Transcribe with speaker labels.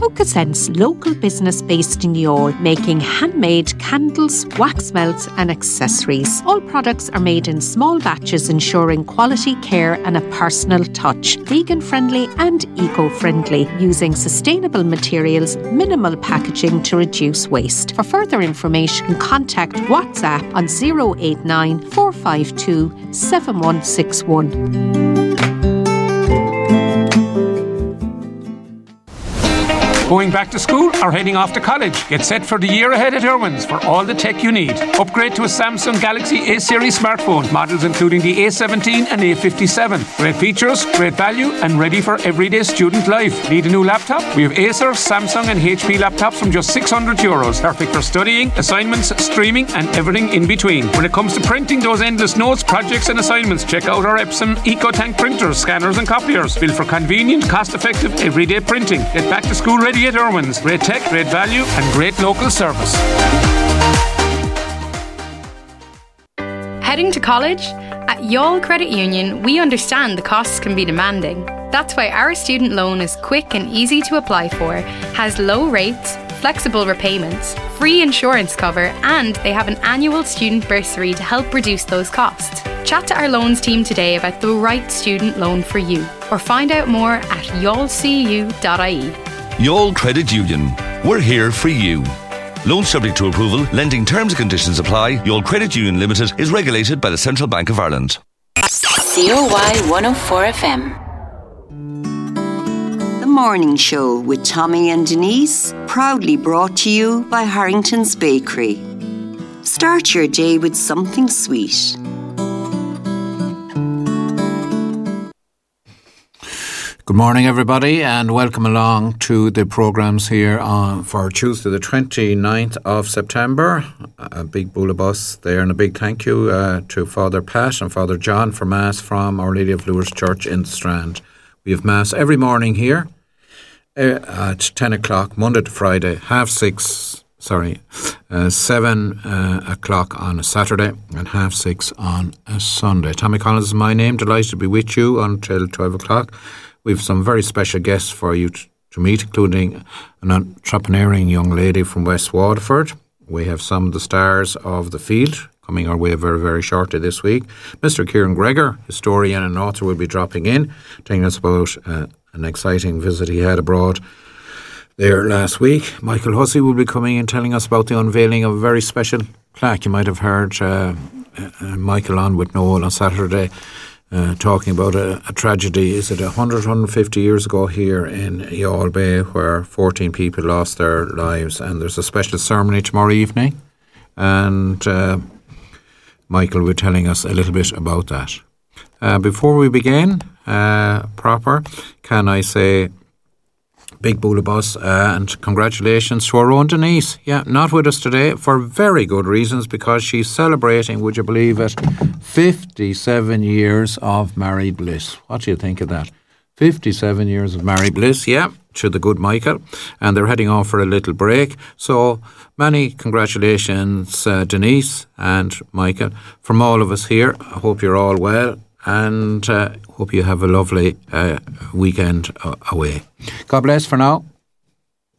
Speaker 1: Focussense local business based in Youghal, making handmade candles, wax melts and accessories. All products are made in small batches, ensuring quality care and a personal touch. Vegan friendly and eco-friendly, using sustainable materials, minimal packaging to reduce waste. For further information, contact WhatsApp on 089 452 7161.
Speaker 2: Going back to school or heading off to college? Get set for the year ahead at Irwin's for all the tech you need. Upgrade to a Samsung Galaxy A-series smartphone, models including the A17 and A57. Great features, great value and ready for everyday student life. Need a new laptop? We have Acer, Samsung and HP laptops from just €600. Perfect for studying, assignments, streaming and everything in between. When it comes to printing those endless notes, projects and assignments, check out our Epson EcoTank printers, scanners and copiers. Built for convenient, cost-effective, everyday printing. Get back to school ready at Irwin's. Great tech, great value and great local service.
Speaker 3: Heading to college? At Youghal Credit Union, we understand the costs can be demanding. That's why our student loan is quick and easy to apply for, has low rates, flexible repayments, free insurance cover, and they have an annual student bursary to help reduce those costs. Chat to our loans team today about the right student loan for you, or find out more at youghalcu.ie.
Speaker 4: Youghal Credit Union. We're here for you. Loan subject to approval. Lending terms and conditions apply. Youghal Credit Union Limited is regulated by the Central Bank of Ireland.
Speaker 5: COY 104 FM. The Morning Show with Tommy and Denise, proudly brought to you by Harrington's Bakery. Start your day with something sweet.
Speaker 6: Good morning, everybody, and welcome along to the programmes here for Tuesday the 29th of September. A big Boolabus there, and a big thank you to Father Pat and Father John for Mass from Our Lady of Lourdes Church in the Strand. We have Mass every morning here at 10 o'clock, Monday to Friday, 7 o'clock on a Saturday and 6:30 on a Sunday. Tommy Collins is my name, delighted to be with you until 12 o'clock. We have some very special guests for you to meet, including an entrepreneuring young lady from West Waterford. We have some of the stars of the field coming our way very, very shortly this week. Mr. Kieran Gregor, historian and author, will be dropping in, telling us about an exciting visit he had abroad there last week. Michael Hussey will be coming in, telling us about the unveiling of a very special plaque. You might have heard Michael on with Noel on Saturday, talking about a tragedy. Is it 150 years ago here in Youghal Bay, where 14 people lost their lives, and there's a special ceremony tomorrow evening, and Michael will be telling us a little bit about that. Before we begin proper, can I say big Boolabus and congratulations to our own Denise. Yeah, not with us today for very good reasons, because she's celebrating, would you believe it, 57 years of married bliss. What do you think of that? 57 years of married bliss, yeah, to the good Michael. And they're heading off for a little break. So many congratulations, Denise and Michael, from all of us here. I hope you're all well, and hope you have a lovely weekend away. God bless for now.